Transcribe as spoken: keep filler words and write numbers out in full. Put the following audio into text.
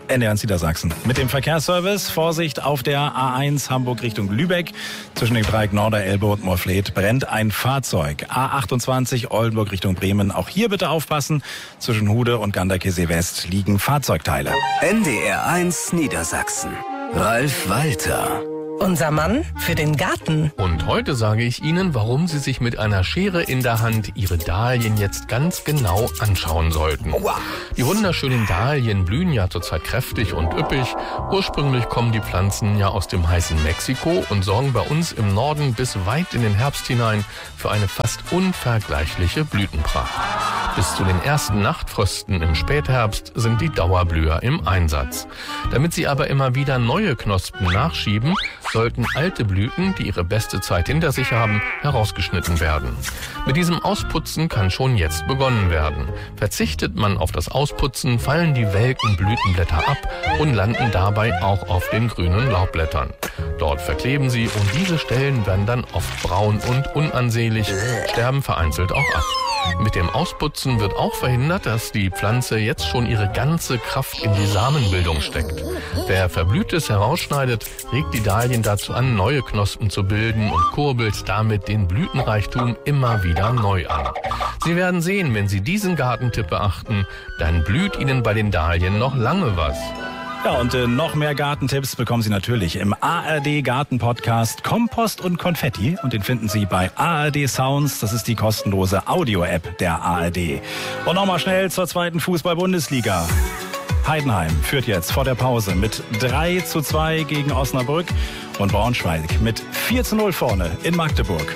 N D R Niedersachsen. Mit dem Verkehrsservice Vorsicht auf der A eins Hamburg Richtung Lübeck. Zwischen dem Dreieck Norderelbe und Moorfleet brennt ein Fahrzeug. A achtundzwanzig Oldenburg Richtung Bremen. Auch hier bitte aufpassen. Zwischen Hude und Ganderkesee West liegen Fahrzeugteile. N D R eins Niedersachsen. Ralf Walter. Unser Mann für den Garten. Und heute sage ich Ihnen, warum Sie sich mit einer Schere in der Hand Ihre Dahlien jetzt ganz genau anschauen sollten. Die wunderschönen Dahlien blühen ja zurzeit kräftig und üppig. Ursprünglich kommen die Pflanzen ja aus dem heißen Mexiko und sorgen bei uns im Norden bis weit in den Herbst hinein für eine fast unvergleichliche Blütenpracht. Bis zu den ersten Nachtfrösten im Spätherbst sind die Dauerblüher im Einsatz. Damit sie aber immer wieder neue Knospen nachschieben, sollten alte Blüten, die ihre beste Zeit hinter sich haben, herausgeschnitten werden. Mit diesem Ausputzen kann schon jetzt begonnen werden. Verzichtet man auf das Ausputzen, fallen die welken Blütenblätter ab und landen dabei auch auf den grünen Laubblättern. Dort verkleben sie und diese Stellen werden dann oft braun und unansehlich, sterben vereinzelt auch ab. Mit dem Ausputzen wird auch verhindert, dass die Pflanze jetzt schon ihre ganze Kraft in die Samenbildung steckt. Wer Verblühtes herausschneidet, regt die Dahlien dazu an, neue Knospen zu bilden und kurbelt damit den Blütenreichtum immer wieder neu an. Sie werden sehen, wenn Sie diesen Gartentipp beachten, dann blüht Ihnen bei den Dahlien noch lange was. Ja, und äh, noch mehr Gartentipps bekommen Sie natürlich im A R D Garten-Podcast Kompost und Konfetti. Und den finden Sie bei A R D Sounds. Das ist die kostenlose Audio-App der A R D. Und nochmal schnell zur zweiten Fußball-Bundesliga. Heidenheim führt jetzt vor der Pause mit drei zu zwei gegen Osnabrück und Braunschweig mit vier zu null vorne in Magdeburg.